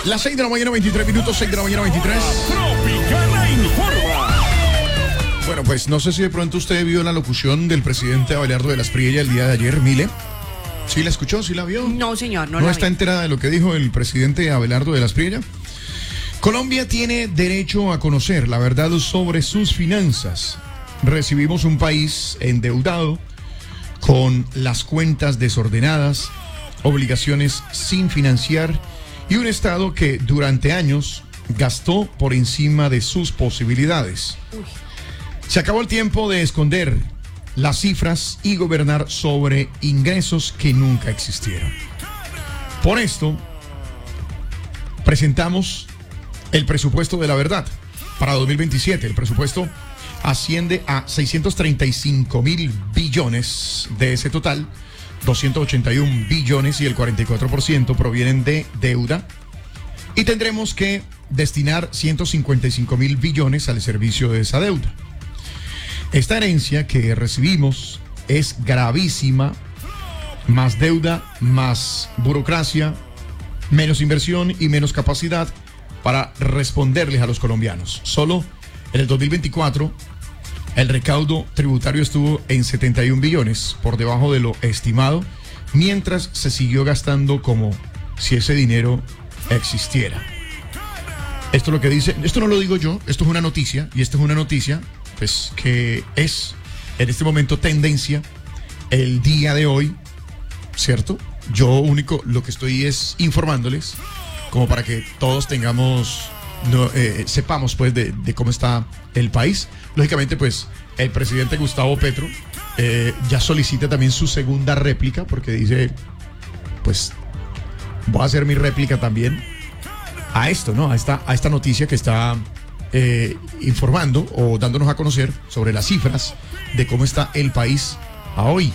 Las 6 de la mañana, 23 minutos, 6 de la mañana, 23. Tropicana informa. Bueno, pues no sé si de pronto usted vio la locución del presidente Abelardo de las Priella el día de ayer, Mile. ¿Sí la escuchó? ¿Sí la vio? No, señor, no ¿No la está vi. enterada de lo que dijo el presidente Abelardo de las Priella? Colombia tiene derecho a conocer la verdad sobre sus finanzas. Recibimos un país endeudado, con las cuentas desordenadas, obligaciones sin financiar y un Estado que durante años gastó por encima de sus posibilidades. Se acabó el tiempo de esconder las cifras y gobernar sobre ingresos que nunca existieron. Por esto, presentamos el presupuesto de la verdad para 2027. El presupuesto asciende a 635.000 billones. De ese total, 281 billones y el 44% provienen de deuda. Y tendremos que destinar 155.000 billones al servicio de esa deuda. Esta herencia que recibimos es gravísima. Más deuda, más burocracia, menos inversión y menos capacidad para responderles a los colombianos. Solo en el 2024 el recaudo tributario estuvo en 71 billones, por debajo de lo estimado, mientras se siguió gastando como si ese dinero existiera. Esto es lo que dice, esto no lo digo yo, esto es una noticia, y esta es una noticia pues que es en este momento tendencia el día de hoy, ¿cierto? Yo único lo que estoy es informándoles como para que todos tengamos, sepamos pues de cómo está el país. Lógicamente pues el presidente Gustavo Petro ya solicita también su segunda réplica porque dice pues voy a hacer mi réplica también a esto, ¿no? A esta noticia que está informando o dándonos a conocer sobre las cifras de cómo está el país a hoy.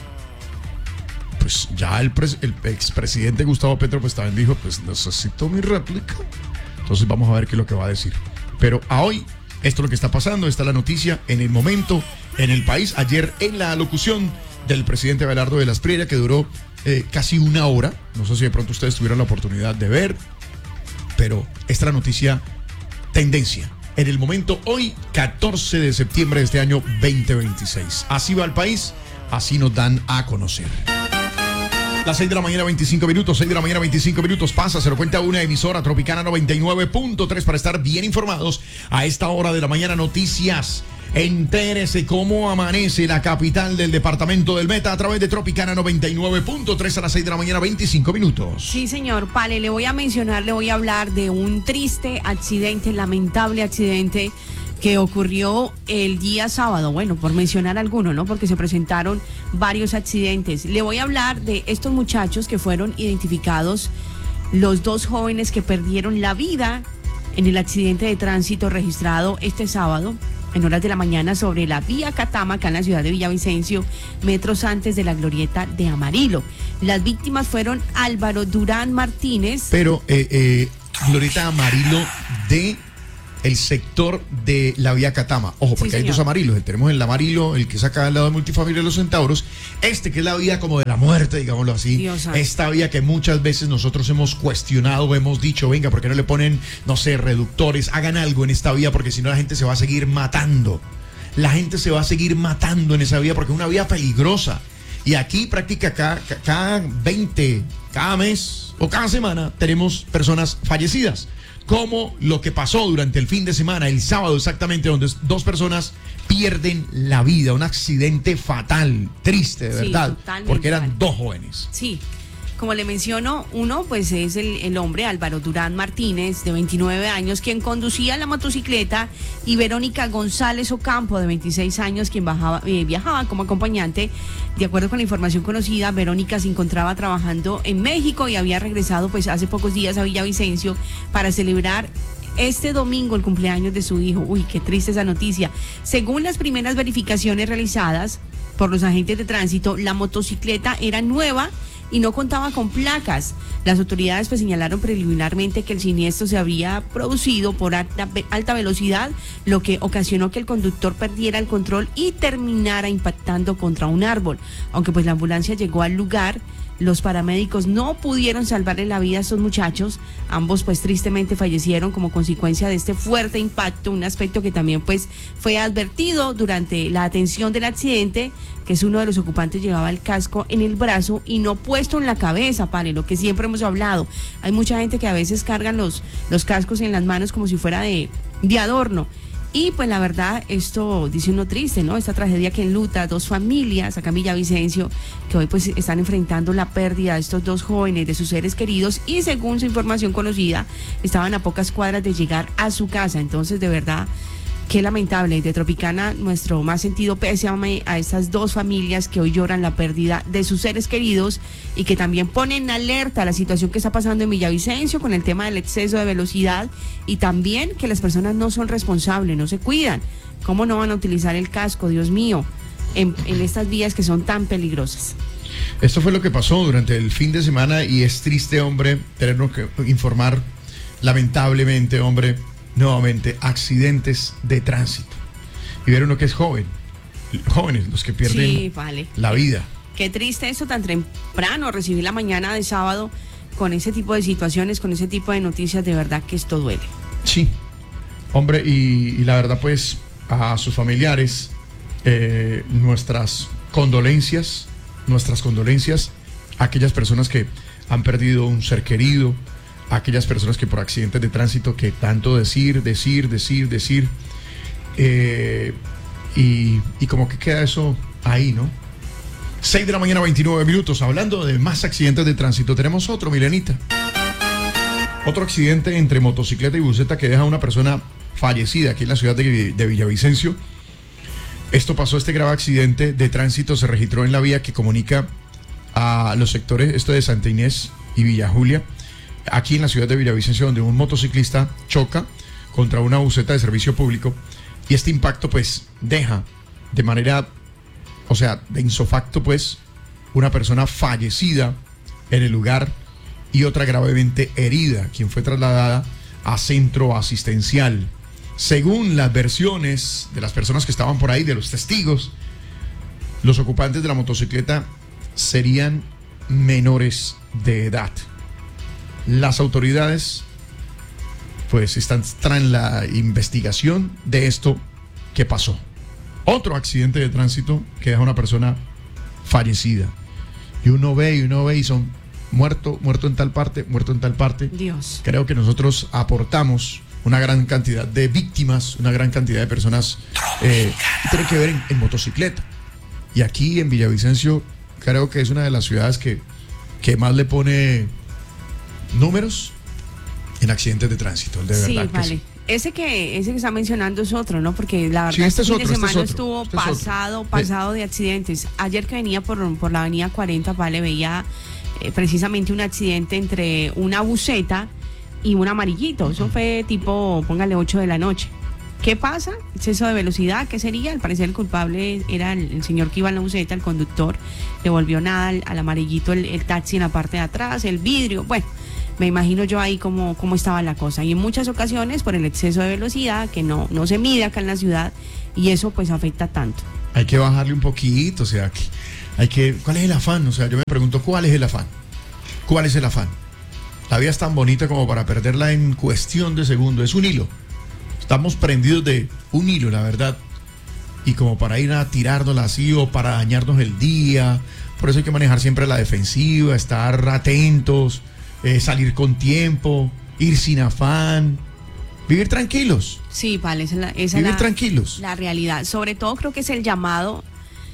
Pues ya el expresidente Gustavo Petro pues también dijo, pues necesito mi réplica. Entonces vamos a ver qué es lo que va a decir. Pero a hoy, esto es lo que está pasando, esta es la noticia en el momento, en el país. Ayer en la alocución del presidente Abelardo de las Priella, que duró casi una hora. No sé si de pronto ustedes tuvieron la oportunidad de ver, pero esta es la noticia tendencia. En el momento hoy, 14 de septiembre de este año 2026. Así va el país, así nos dan a conocer. Las 6 de la mañana, 25 minutos, 6 de la mañana, 25 minutos pasa, se lo cuenta una emisora Tropicana 99.3 para estar bien informados a esta hora de la mañana. Noticias, entérese cómo amanece la capital del departamento del Meta a través de Tropicana 99.3 a las 6 de la mañana, 25 minutos. Sí, señor. Pale, le voy a hablar de un triste accidente, lamentable accidente que ocurrió el día sábado, bueno, por mencionar alguno, ¿no? Porque se presentaron varios accidentes. Le voy a hablar de estos muchachos que fueron identificados, los dos jóvenes que perdieron la vida en el accidente de tránsito registrado este sábado, en horas de la mañana, sobre la vía Catama, acá en la ciudad de Villavicencio, metros antes de la glorieta de Amarillo. Las víctimas fueron Álvaro Durán Martínez. Pero, glorieta Amarillo de el sector de la vía Catama. Ojo, porque Sí, hay dos Amarillos. Tenemos el Amarillo, el que saca al lado de Multifamilia de los Centauros. Este que es la vía como de la muerte, digámoslo así. Dios Esta vía que muchas veces nosotros hemos cuestionado, hemos dicho, venga, ¿por qué no le ponen, no sé, reductores? Hagan algo en esta vía porque si no la gente se va a seguir matando. La gente se va a seguir matando en esa vía porque es una vía peligrosa. Y aquí prácticamente cada mes o cada semana tenemos personas fallecidas. Como lo que pasó durante el fin de semana, el sábado exactamente, donde dos personas pierden la vida, un accidente fatal, triste, de verdad, totalmente, porque eran vale. dos jóvenes. Sí, como le menciono, uno pues es el hombre Álvaro Durán Martínez, de 29 años, quien conducía la motocicleta, y Verónica González Ocampo, de 26 años, quien viajaba como acompañante. De acuerdo con la información conocida, Verónica se encontraba trabajando en México y había regresado pues hace pocos días a Villavicencio para celebrar este domingo el cumpleaños de su hijo. Uy, qué triste esa noticia. Según las primeras verificaciones realizadas por los agentes de tránsito, la motocicleta era nueva y no contaba con placas. Las autoridades pues señalaron preliminarmente que el siniestro se había producido por alta velocidad, lo que ocasionó que el conductor perdiera el control y terminara impactando contra un árbol. Aunque pues la ambulancia llegó al lugar, Los paramédicos no pudieron salvarle la vida a estos muchachos. Ambos pues tristemente fallecieron como consecuencia de este fuerte impacto, un aspecto que también pues fue advertido durante la atención del accidente, que es uno de los ocupantes llevaba el casco en el brazo y no puesto en la cabeza, Pane, lo que siempre hemos hablado. Hay mucha gente que a veces cargan los cascos en las manos como si fuera de adorno. Y pues la verdad, esto dice uno triste, ¿no? Esta tragedia que enluta a dos familias acá en Villavicencio, que hoy pues están enfrentando la pérdida de estos dos jóvenes, de sus seres queridos, y según su información conocida, estaban a pocas cuadras de llegar a su casa. Entonces, de verdad, qué lamentable. De Tropicana, nuestro más sentido pésame a estas dos familias que hoy lloran la pérdida de sus seres queridos y que también ponen alerta a la situación que está pasando en Villavicencio con el tema del exceso de velocidad y también que las personas no son responsables, no se cuidan. ¿Cómo no van a utilizar el casco, Dios mío, en estas vías que son tan peligrosas? Esto fue lo que pasó durante el fin de semana y es triste, hombre, tenernos que informar, lamentablemente, hombre, nuevamente, accidentes de tránsito. Y ver uno que es joven, jóvenes los que pierden sí, vale, la vida. Qué triste eso tan temprano, recibir la mañana de sábado con ese tipo de situaciones, con ese tipo de noticias, de verdad que esto duele. Sí, hombre, y la verdad pues a sus familiares, nuestras condolencias, a aquellas personas que han perdido un ser querido, a aquellas personas que por accidentes de tránsito, que tanto decir, y como que queda eso ahí, ¿no? 6 de la mañana, 29 minutos, hablando de más accidentes de tránsito, tenemos otro, Milenita. Otro accidente entre motocicleta y buseta que deja a una persona fallecida aquí en la ciudad de Villavicencio. Este grave accidente de tránsito se registró en la vía que comunica a los sectores, esto de Santa Inés y Villa Julia, aquí en la ciudad de Villavicencio, donde un motociclista choca contra una buseta de servicio público y este impacto pues deja de manera, o sea, de insofacto pues, una persona fallecida en el lugar y otra gravemente herida, quien fue trasladada a centro asistencial. Según las versiones de las personas que estaban por ahí, de los testigos, los ocupantes de la motocicleta serían menores de edad. Las autoridades pues están en la investigación de esto que pasó. Otro accidente de tránsito que deja a una persona fallecida. Y uno ve y son muerto en tal parte. Dios. Creo que nosotros aportamos una gran cantidad de víctimas, una gran cantidad de personas que tienen que ver en motocicleta. Y aquí en Villavicencio creo que es una de las ciudades que más le pone números en accidentes de tránsito, de verdad. Sí, que vale. sí. Ese que está mencionando es otro, ¿no? Porque la verdad, Sí, este es fin de otro, semana este es otro, estuvo pasado de accidentes. Ayer que venía por la avenida 40, vale, veía precisamente un accidente entre una buseta y un amarillito. Eso fue tipo, póngale 8 de la noche. ¿Qué pasa? Exceso de velocidad, ¿qué sería? Al parecer el culpable era el señor que iba en la buseta, el conductor. Le volvió nada al amarillito el taxi en la parte de atrás, el vidrio, bueno. Me imagino yo ahí cómo estaba la cosa. Y en muchas ocasiones por el exceso de velocidad que no se mide acá en la ciudad y eso pues afecta tanto. Hay que bajarle un poquito, o sea, ¿cuál es el afán? O sea, yo me pregunto, ¿cuál es el afán? ¿Cuál es el afán? La vida es tan bonita como para perderla en cuestión de segundos. Es un hilo. Estamos prendidos de un hilo, la verdad. Y como para ir a tirárnosla así o para dañarnos el día. Por eso hay que manejar siempre la defensiva, estar atentos. Salir con tiempo, ir sin afán, vivir tranquilos. Sí, vale, tranquilos. La realidad. Sobre todo creo que es el llamado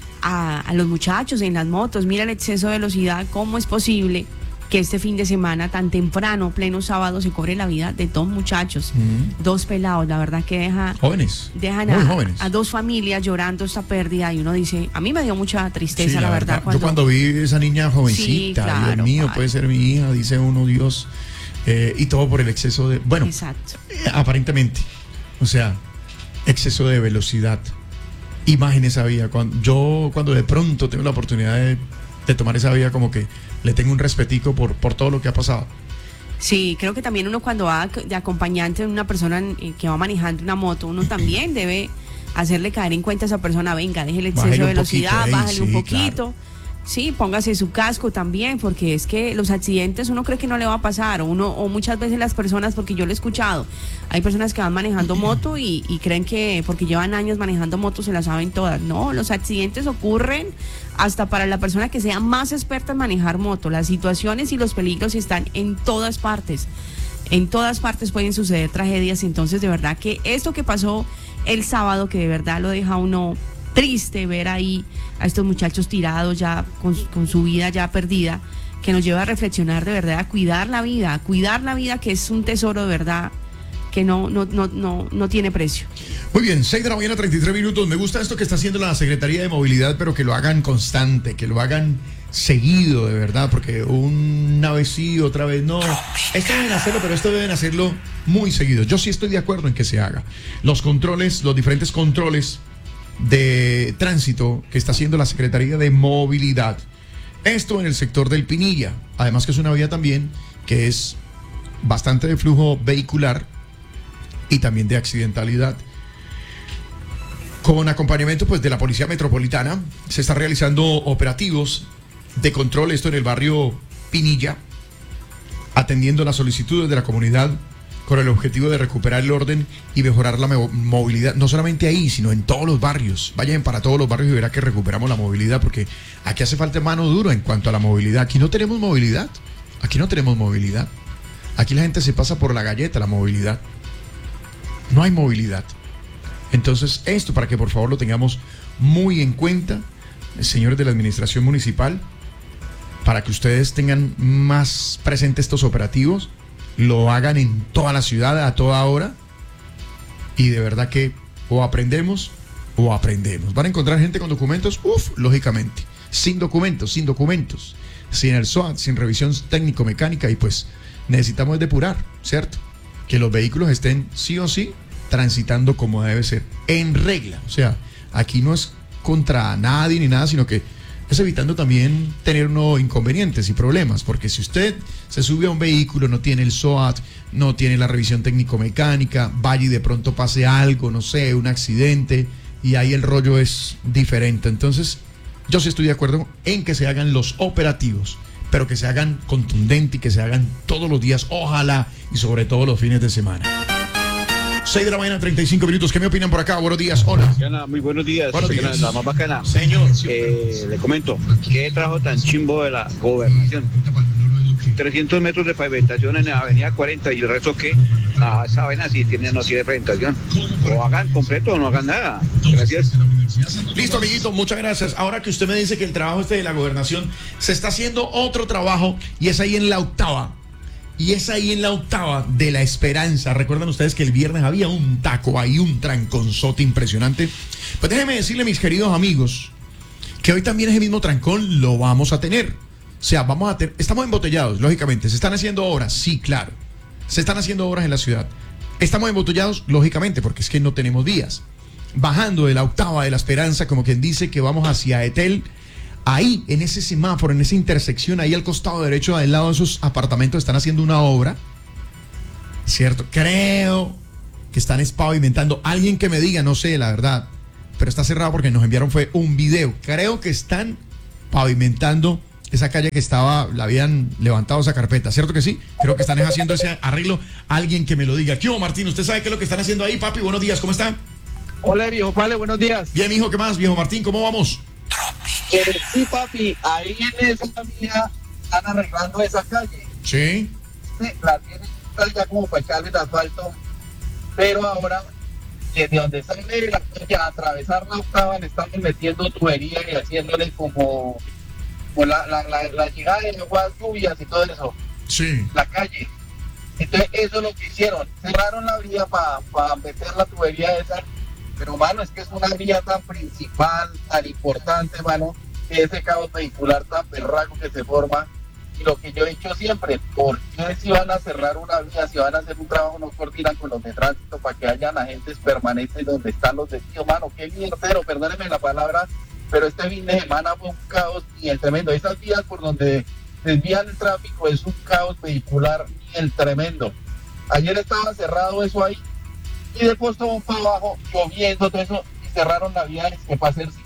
a los muchachos en las motos. Mira el exceso de velocidad, ¿cómo es posible que este fin de semana tan temprano, pleno sábado, se cobre la vida de dos muchachos, dos pelados? La verdad que dejan jóvenes. A dos familias llorando esta pérdida y uno dice, a mí me dio mucha tristeza, sí, la verdad. Yo cuando vi esa niña jovencita, sí, claro, Dios mío, puede ser mi hija, dice uno, Dios, y todo por el exceso de, bueno, exacto. Aparentemente, o sea, exceso de velocidad. Imagen esa vía, cuando de pronto tengo la oportunidad de tomar esa vía, como que le tengo un respetico por todo lo que ha pasado. Sí, creo que también uno cuando va de acompañante de una persona que va manejando una moto, uno también debe hacerle caer en cuenta a esa persona, venga, deje el exceso de velocidad, bájale un poquito. Claro. Sí, póngase su casco también, porque es que los accidentes uno cree que no le va a pasar, o muchas veces las personas, porque yo lo he escuchado, hay personas que van manejando moto y creen que porque llevan años manejando moto se las saben todas. No, los accidentes ocurren hasta para la persona que sea más experta en manejar moto. Las situaciones y los peligros están en todas partes. En todas partes pueden suceder tragedias, entonces de verdad que esto que pasó el sábado, que de verdad lo deja uno triste ver ahí a estos muchachos tirados ya con su vida ya perdida, que nos lleva a reflexionar de verdad, a cuidar la vida, que es un tesoro de verdad que no tiene precio. Muy bien, 6 de la mañana, 33 minutos. Me gusta esto que está haciendo la Secretaría de Movilidad, pero que lo hagan constante, que lo hagan seguido, de verdad, porque una vez sí, otra vez no. Esto deben hacerlo, pero esto deben hacerlo muy seguido. Yo sí estoy de acuerdo en que se haga. Los controles, los diferentes controles de tránsito que está haciendo la Secretaría de Movilidad. Esto en el sector del Pinilla. Además que es una vía también que es bastante de flujo vehicular y también de accidentalidad. Con acompañamiento pues de la Policía Metropolitana se están realizando operativos de control, esto en el barrio Pinilla, atendiendo las solicitudes de la comunidad con el objetivo de recuperar el orden y mejorar la movilidad, no solamente ahí, sino en todos los barrios. Vayan para todos los barrios y verá que recuperamos la movilidad, porque aquí hace falta mano dura en cuanto a la movilidad. Aquí no tenemos movilidad, aquí la gente se pasa por la galleta, la movilidad. No hay movilidad. Entonces, esto para que por favor lo tengamos muy en cuenta, señores de la administración municipal, para que ustedes tengan más presentes estos operativos, lo hagan en toda la ciudad a toda hora, y de verdad que o aprendemos. Van a encontrar gente con documentos, lógicamente, sin documentos, sin el SOAT, sin revisión técnico-mecánica, y pues necesitamos depurar, ¿cierto? Que los vehículos estén sí o sí transitando como debe ser, en regla. O sea, aquí no es contra nadie ni nada, sino que es evitando también tener unos inconvenientes y problemas, porque si usted se sube a un vehículo, no tiene el SOAT, no tiene la revisión técnico-mecánica, vaya y de pronto pase algo, no sé, un accidente, y ahí el rollo es diferente. Entonces, yo sí estoy de acuerdo en que se hagan los operativos, pero que se hagan contundente y que se hagan todos los días, ojalá, y sobre todo los fines de semana. 6 de la mañana, 35 minutos. ¿Qué me opinan por acá? Buenos días, hola. Muy buenos días. Buenos días. La más bacana. Señor. Le comento, ¿qué trabajo tan chimbo de la gobernación? 300 metros de pavimentación en la avenida 40 y el resto que saben así, no tiene pavimentación. O hagan completo o no hagan nada. Gracias. Listo, amiguito, muchas gracias. Ahora que usted me dice que el trabajo de la gobernación, se está haciendo otro trabajo y es ahí en la octava. De La Esperanza. Recuerdan ustedes que el viernes había un taco ahí, un tranconzote impresionante. Pues déjenme decirle, mis queridos amigos, que hoy también ese mismo trancón lo vamos a tener. O sea, estamos embotellados, lógicamente. ¿Se están haciendo obras? Sí, claro. Se están haciendo obras en la ciudad. Estamos embotellados, lógicamente, porque es que no tenemos vías. Bajando de la octava de La Esperanza, como quien dice que vamos hacia Etel, ahí, en ese semáforo, en esa intersección, ahí al costado derecho, al lado de esos apartamentos, están haciendo una obra, ¿cierto? Creo que están pavimentando. Alguien que me diga, no sé, la verdad, pero está cerrado porque nos enviaron fue un video. Creo que están pavimentando esa calle que la habían levantado esa carpeta, ¿cierto que sí? Creo que están haciendo ese arreglo. Alguien que me lo diga. ¿Qué hubo, Martín? ¿Usted sabe qué es lo que están haciendo ahí, papi? Buenos días, ¿cómo está? Hola, viejo, vale, buenos días. Bien, hijo, ¿qué más, viejo Martín? ¿Cómo vamos? Sí, papi, ahí en esa vía están arreglando esa calle. Sí. Sí, la tienen ya como para echarle el asfalto, pero ahora, desde donde sale la calle a atravesar la octava, le están metiendo tubería y haciéndole como la llegada de aguas, lluvias y todo eso. Sí. La calle. Entonces, eso es lo que hicieron. Cerraron la vía para meter la tubería esa. Pero, mano, es que es una vía tan principal, tan importante, mano, que ese caos vehicular tan berraco que se forma. Y lo que yo he dicho siempre, ¿por qué si van a cerrar una vía, si van a hacer un trabajo, no coordinan con los de tránsito para que hayan agentes permanentes donde están los destinos? Mano, qué mierdero, perdónenme la palabra, pero este fin de semana fue un caos y el tremendo. Esas vías por donde desvían el tráfico es un caos vehicular y el tremendo. Ayer estaba cerrado eso ahí, y después todo para abajo, lloviendo, todo eso, y cerraron la vía que para hacer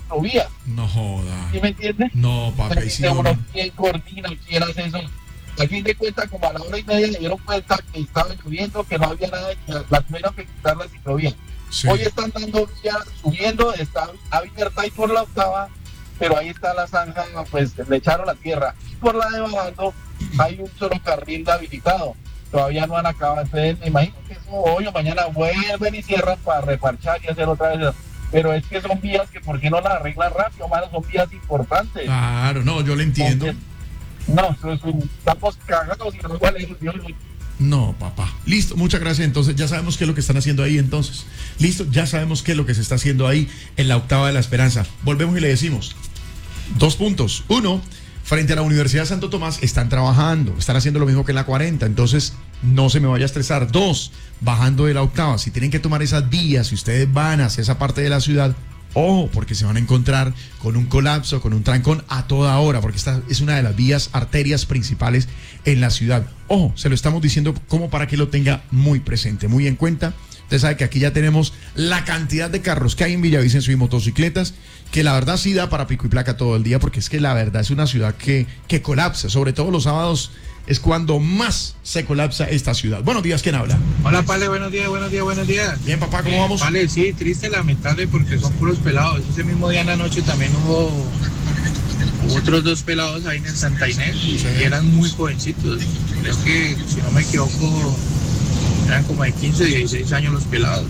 ciclovía. No joda. ¿Sí me entiendes? No, papi, ahí sí Uno, no. ¿quién coordina? ¿Quién hace eso? A fin de cuentas, como a la 1:30 le dieron cuenta que estaba lloviendo, que no había nada, que la tuvieron que quitar la ciclovía. Sí. Hoy están dando vía, subiendo, está abierta ahí por la octava, pero ahí está la zanja, pues le echaron la tierra. Y por la de bajando hay un solo carril habilitado. Todavía no han acabado. Entonces me imagino que eso hoy o mañana vuelven y cierran para reparchar y hacer otra vez. Pero es que son vías que ¿por qué no las arreglan rápido, mano? Son vías importantes. Claro, no, yo le entiendo. Entonces, no, estamos cagados y no vale eso, Dios mío. No, papá. Listo, muchas gracias. Entonces, ya sabemos qué es lo que están haciendo ahí. Entonces, listo, ya sabemos qué es lo que se está haciendo ahí en la octava de la Esperanza. Volvemos y le decimos 2 puntos. 1, frente a la Universidad de Santo Tomás están trabajando, están haciendo lo mismo que en la 40. Entonces, no se me vaya a estresar. 2, bajando de la octava. Si tienen que tomar esas vías, si ustedes van hacia esa parte de la ciudad, ojo, porque se van a encontrar con un colapso, con un trancón a toda hora, porque esta es una de las vías, arterias principales en la ciudad. Ojo, se lo estamos diciendo como para que lo tenga muy presente, muy en cuenta. Usted sabe que aquí ya tenemos la cantidad de carros que hay en Villavicencio y motocicletas, que la verdad sí da para pico y placa todo el día, porque es que la verdad es una ciudad que colapsa, sobre todo los sábados es cuando más se colapsa esta ciudad. Buenos días, ¿quién habla? Hola, Pale, buenos días. Bien, papá, ¿cómo vamos? Pale, sí, triste, lamentable, porque son puros pelados. Ese mismo día en la noche también hubo otros 2 pelados ahí en el Santa Inés, y eran muy jovencitos. Creo que, si no me equivoco, eran como de 15, 16 años los pelados.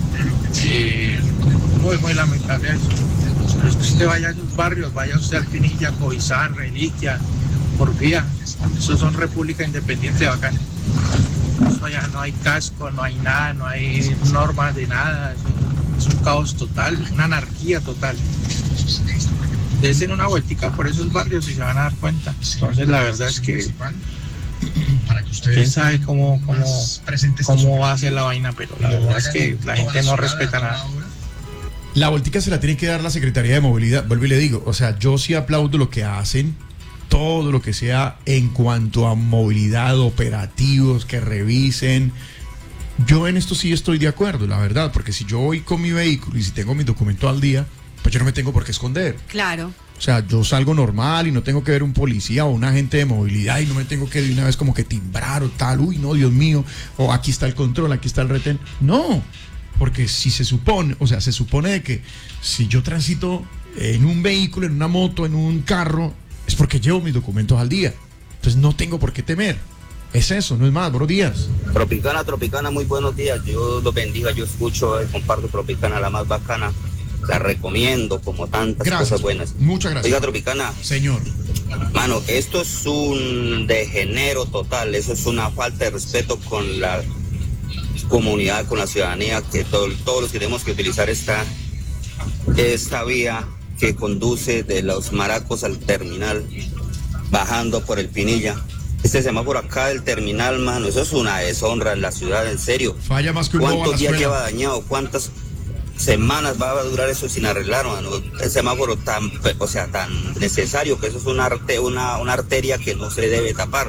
Muy lamentable eso. Pero es que usted vaya a esos barrios, vaya usted al Pinilla, Covizán, Reliquia, Porfía. Esos son república independiente bacán. Eso allá no hay casco, no hay nada, no hay normas de nada. Es un caos total, una anarquía total. Desen una vueltica por esos barrios y se van a dar cuenta. Entonces la verdad es que quién sabe cómo va a ser la vaina, pero la verdad es que la gente no respeta nada. La vueltica se la tiene que dar la Secretaría de Movilidad, vuelvo y le digo, o sea, yo sí aplaudo lo que hacen, todo lo que sea en cuanto a movilidad, operativos, que revisen. Yo en esto sí estoy de acuerdo, la verdad, porque si yo voy con mi vehículo y si tengo mi documento al día, pues yo no me tengo por qué esconder. Claro. O sea, yo salgo normal y no tengo que ver un policía o un agente de movilidad y no me tengo que de una vez como que timbrar o tal, uy, no, Dios mío, o aquí está el control, aquí está el retén. No, porque si se supone, o sea, se supone de que si yo transito en un vehículo, en una moto, en un carro, es porque llevo mis documentos al día. Entonces no tengo por qué temer. Es eso, no es más. Buenos días. Tropicana, muy buenos días. Yo los bendiga, yo escucho, comparto Tropicana, la más bacana. La recomiendo como tantas cosas buenas. Muchas gracias. Oiga, Tropicana. Señor. Mano, esto es un degenero total. Eso es una falta de respeto con la comunidad, con la ciudadanía, que todos los que tenemos que utilizar esta vía que conduce de los Maracos al terminal, bajando por el Pinilla. Este semáforo acá del terminal, mano, eso es una deshonra en la ciudad, en serio. Falla más que un ¿Cuántos días lleva dañado? ¿Cuántas semanas va a durar eso sin arreglar, mano? El semáforo tan necesario, que eso es una arteria que no se debe tapar.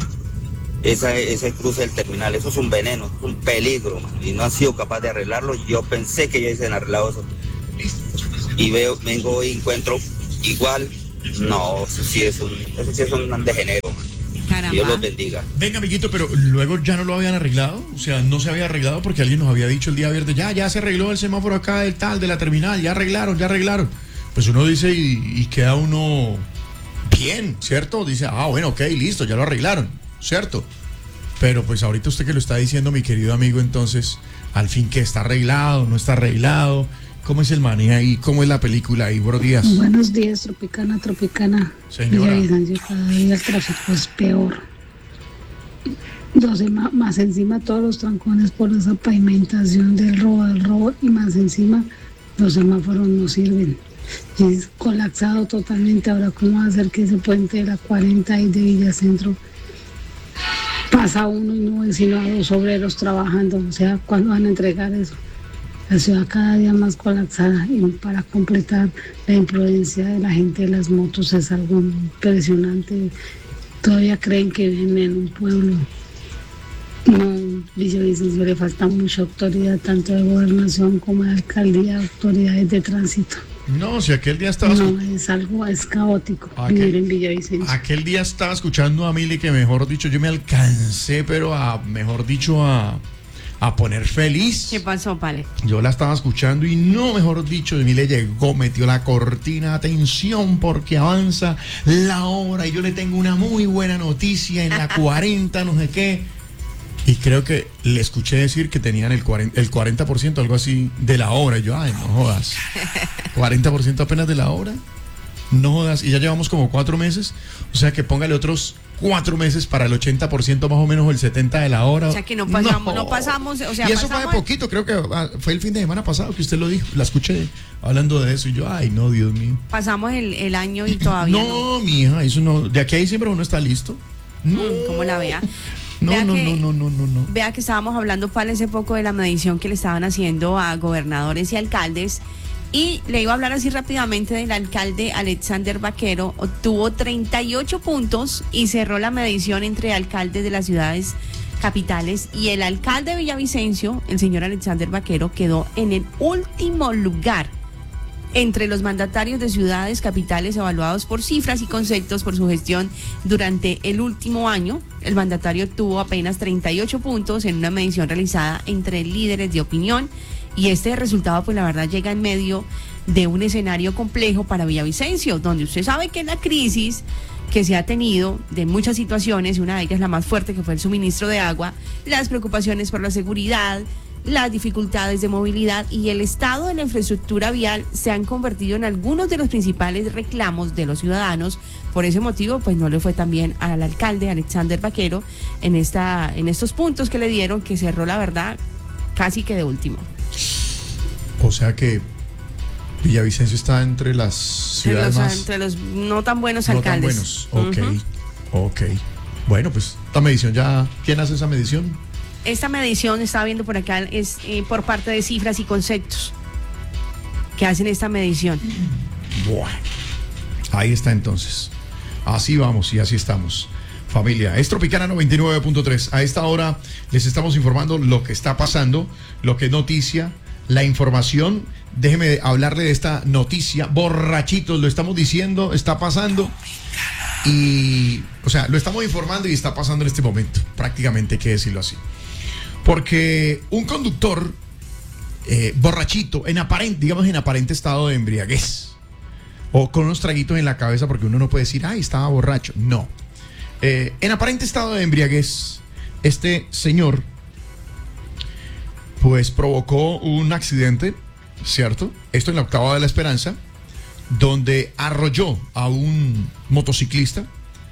Ese cruce del terminal, eso es un veneno, un peligro, mano, y no han sido capaces de arreglarlo. Yo pensé que ya se han arreglado eso. Y vengo y encuentro igual. No, eso sí es un degenero. Caramba. Dios los bendiga. Venga, amiguito, pero luego ya no lo habían arreglado. O sea, no se había arreglado porque alguien nos había dicho el día viernes, ya se arregló el semáforo acá del tal, de la terminal, ya arreglaron. Pues uno dice y queda uno bien, ¿cierto? Dice, bueno, ok, listo, ya lo arreglaron, ¿cierto? Pero pues ahorita usted que lo está diciendo, mi querido amigo, entonces, al fin, ¿qué está arreglado? ¿No está arreglado? ¿Cómo es el manejo ahí? ¿Cómo es la película ahí? Buenos días. Buenos días, Tropicana. Señora. Villavicencio, cada día el tráfico es peor. Más encima todos los trancones por esa pavimentación del robo, y más encima los semáforos no sirven. Es colapsado totalmente. Ahora, ¿cómo va a hacer que ese puente de la 40 y de Villacentro pasa uno y no ve sino a 2 obreros trabajando? O sea, ¿cuándo van a entregar eso? La ciudad cada día más colapsada, y para completar, la imprudencia de la gente de las motos es algo impresionante. Todavía creen que viven en un pueblo. No, Villavicencio le falta mucha autoridad, tanto de gobernación como de alcaldía, autoridades de tránsito. No, si aquel día estaba... No, es caótico vivir en Villavicencio. Aquel día estaba escuchando a Mili que, mejor dicho, yo me alcancé, pero mejor dicho, a poner feliz. ¿Qué pasó, Pale? Yo la estaba escuchando y no, mejor dicho, Mili llegó, metió la cortina, atención porque avanza la hora y yo le tengo una muy buena noticia en la 40, no sé qué. Y creo que le escuché decir que tenían el 40%, algo así, de la hora. Y yo, ay, no jodas. 40% apenas de la hora. No jodas. Y ya llevamos como 4 meses. O sea que póngale otros 4 meses para el 80% más o menos, o el 70% de la hora. O sea que no pasamos, o sea, y eso fue de poquito, creo que fue el fin de semana pasado que usted lo dijo. La escuché hablando de eso y yo, ay, no, Dios mío. Pasamos el año y todavía no. Mija, eso no. De aquí a diciembre uno está listo. No. ¿Cómo la vea? No. Vea que estábamos hablando, Pale, hace poco de la medición que le estaban haciendo a gobernadores y alcaldes. Y le iba a hablar así rápidamente del alcalde Alexander Vaquero. Obtuvo 38 puntos y cerró la medición entre alcaldes de las ciudades capitales. Y el alcalde de Villavicencio, el señor Alexander Vaquero, quedó en el último lugar entre los mandatarios de ciudades capitales evaluados por cifras y conceptos por su gestión durante el último año. El mandatario tuvo apenas 38 puntos en una medición realizada entre líderes de opinión, y este resultado, pues la verdad, llega en medio de un escenario complejo para Villavicencio, donde usted sabe que la crisis que se ha tenido de muchas situaciones, una de ellas la más fuerte, que fue el suministro de agua, las preocupaciones por la seguridad, las dificultades de movilidad y el estado de la infraestructura vial se han convertido en algunos de los principales reclamos de los ciudadanos. Por ese motivo, pues no le fue tan bien al alcalde Alexander Vaquero en estos puntos que le dieron, que cerró, la verdad, casi que de último. O sea que Villavicencio está entre las ciudades entre los no tan buenos alcaldes. Tan buenos. Ok. Bueno, pues esta medición ya... ¿Quién hace esa medición? Esta medición, estaba viendo por acá, es por parte de cifras y conceptos que hacen esta medición. Bueno, ahí está entonces. Así vamos y así estamos. Familia, es Tropicana 99.3. A esta hora les estamos informando lo que está pasando, lo que es noticia, la información. Déjeme hablarle de esta noticia. Borrachitos, lo estamos diciendo, está pasando. Y, o sea, lo estamos informando y está pasando en este momento. Prácticamente hay que decirlo así. Porque un conductor borrachito, en aparente estado de embriaguez, o con unos traguitos en la cabeza, porque uno no puede decir, ay, estaba borracho. No. En aparente estado de embriaguez, este señor pues provocó un accidente, ¿cierto? Esto en la Octava de la Esperanza, donde arrolló a un motociclista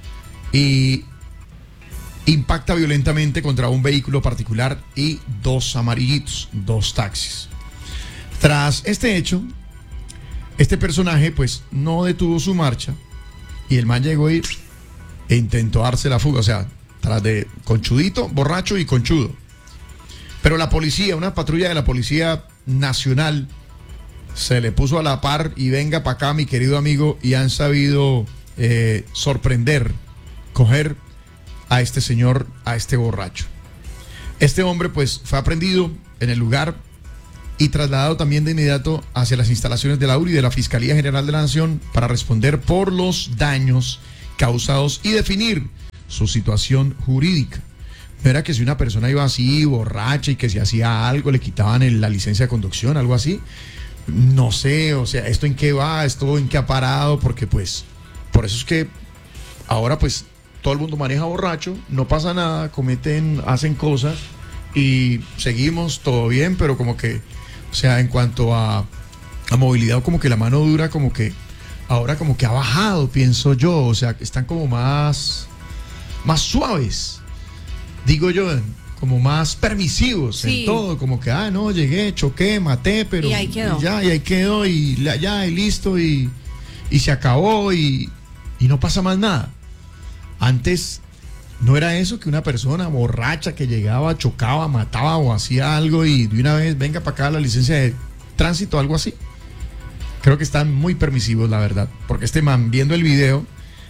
y impacta violentamente contra un vehículo particular y 2 amarillitos, 2 taxis. Tras este hecho, este personaje pues no detuvo su marcha y el man llegó e intentó darse la fuga, o sea, tras de conchudito, borracho y conchudo. Pero la policía, una patrulla de la Policía Nacional, se le puso a la par y venga para acá, mi querido amigo, y han sabido sorprender, coger a este señor, a este borracho. Este hombre pues fue aprehendido en el lugar y trasladado también de inmediato hacia las instalaciones de la URI de la Fiscalía General de la Nación para responder por los daños causados y definir su situación jurídica. No era que si una persona iba así, borracha, y que si hacía algo le quitaban la licencia de conducción, algo así. No sé, o sea, ¿esto en qué va? ¿Esto en qué ha parado? Porque pues, por eso es que ahora pues todo el mundo maneja borracho, no pasa nada, hacen cosas y seguimos, todo bien, pero como que, o sea, en cuanto a movilidad, como que la mano dura, como que ahora como que ha bajado, pienso yo, o sea, que están como más suaves, digo yo, como más permisivos, sí, en todo, como que, no, llegué, choqué, maté, pero y ahí quedó, y ahí quedó, y listo, y se acabó, y no pasa más nada. Antes no era eso, que una persona borracha que llegaba, chocaba, mataba o hacía algo y de una vez venga para acá la licencia de tránsito, algo así. Creo que están muy permisivos, la verdad, porque este man, viendo el video,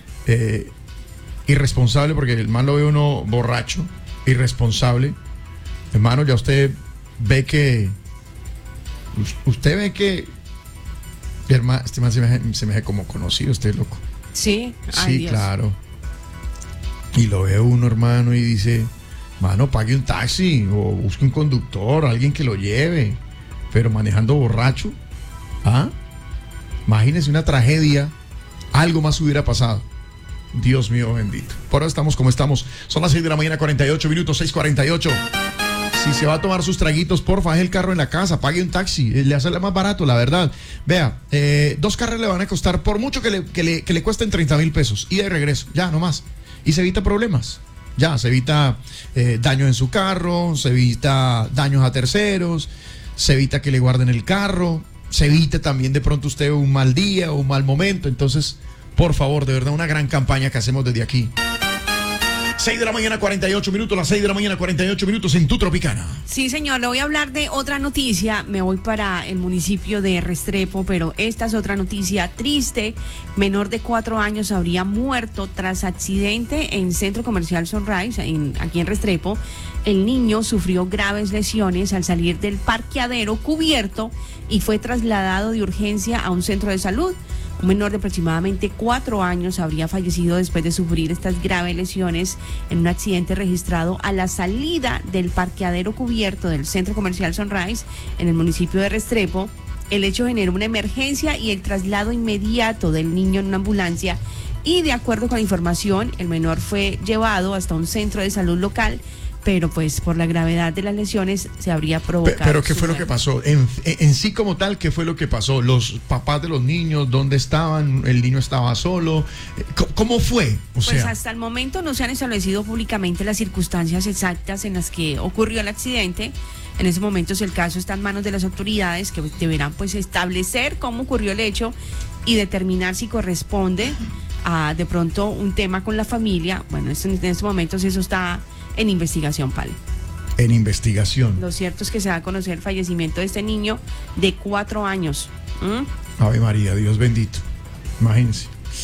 irresponsable, porque el man lo ve uno borracho, irresponsable, hermano, ya usted ve que Hermano, este man se me hace como conocido, este loco. Sí, ay, Sí, Dios. claro. Y lo ve uno, hermano, y dice, mano, pague un taxi o busque un conductor, alguien que lo lleve. Pero manejando borracho, ¿ah? Imagínese una tragedia, algo más hubiera pasado. Dios mío bendito. Por ahora estamos como estamos. Son las 6 de la mañana, 48 minutos, 6:48. Si se va a tomar sus traguitos, porfa, deje el carro en la casa, pague un taxi, le hace más barato, la verdad. Vea, 2 carros le van a costar, por mucho que le cuesten 30,000 pesos, ida y regreso, ya, nomás. Y se evita problemas, ya, se evita daños en su carro, se evita daños a terceros, se evita que le guarden el carro, se evita también de pronto usted un mal día o un mal momento. Entonces, por favor, de verdad, una gran campaña que hacemos desde aquí. 6 de la mañana, 48 minutos, las 6 de la mañana, 48 minutos en tu Tropicana. Sí, señor, le voy a hablar de otra noticia. Me voy para el municipio de Restrepo, pero esta es otra noticia triste. Menor de 4 años habría muerto tras accidente en Centro Comercial Sunrise, aquí en Restrepo. El niño sufrió graves lesiones al salir del parqueadero cubierto y fue trasladado de urgencia a un centro de salud. Un menor de aproximadamente 4 años habría fallecido después de sufrir estas graves lesiones en un accidente registrado a la salida del parqueadero cubierto del Centro Comercial Sunrise en el municipio de Restrepo. El hecho generó una emergencia y el traslado inmediato del niño en una ambulancia y, de acuerdo con la información, el menor fue llevado hasta un centro de salud local, pero pues por la gravedad de las lesiones se habría provocado. Pero ¿qué fue lo su que pasó? En sí como tal, ¿qué fue lo que pasó? ¿Los papás de los niños dónde estaban? ¿El niño estaba solo? ¿Cómo fue? O Pues sea, hasta el momento no se han establecido públicamente las circunstancias exactas en las que ocurrió el accidente. En ese momento, si el caso está en manos de las autoridades, que deberán pues establecer cómo ocurrió el hecho y determinar si corresponde a de pronto un tema con la familia. Bueno, en estos momentos eso está en investigación, Pal. en investigación. Lo cierto es que se da a conocer el fallecimiento de este niño de 4 años. Ave María, Dios bendito. Imagínense.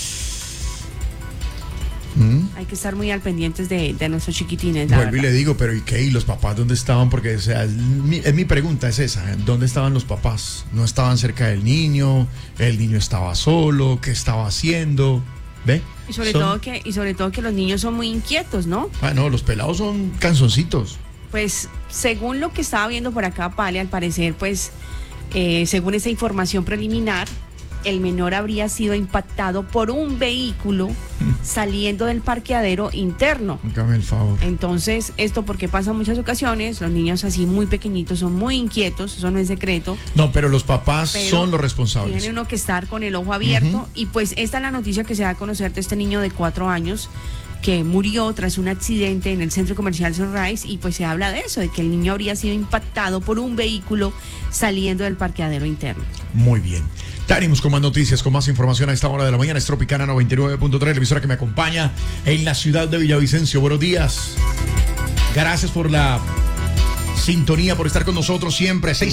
Hay que estar muy al pendientes de nuestros chiquitines, la Vuelvo y verdad. le digo, pero ¿y qué? ¿Y los papás dónde estaban? Porque, o sea, es mi pregunta es esa. ¿Dónde estaban los papás? ¿No estaban cerca del niño? ¿El niño estaba solo? ¿Qué estaba haciendo? ¿Ve? Y sobre todo que los niños son muy inquietos, ¿no? Ah, no, los pelados son canzoncitos. Pues según lo que estaba viendo por acá, Pale, al parecer, pues según esa información preliminar, el menor habría sido impactado por un vehículo saliendo del parqueadero interno. Hágame el favor. Entonces, esto porque pasa en muchas ocasiones, los niños así muy pequeñitos son muy inquietos, eso no es secreto. No, pero los papás Pero son los responsables. Tiene uno que estar con el ojo abierto. Y pues esta es la noticia que se da a conocer de este niño de 4 años que murió tras un accidente en el Centro Comercial Sunrise, y pues se habla de eso, de que el niño habría sido impactado por un vehículo saliendo del parqueadero interno. Muy bien. Tenemos con más noticias, con más información a esta hora de la mañana. Es Tropicana 99.3, la emisora que me acompaña en la ciudad de Villavicencio. Buenos días. Gracias por la sintonía, por estar con nosotros siempre. 6